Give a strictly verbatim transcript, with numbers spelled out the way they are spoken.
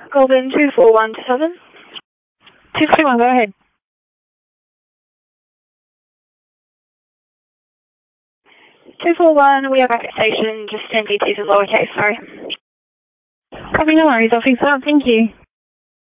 Golden two four one seven. two four one, go ahead. two four one, we are back at station, just M V Ts in lowercase, sorry. Copy, no worries, I'll fix that, thank you.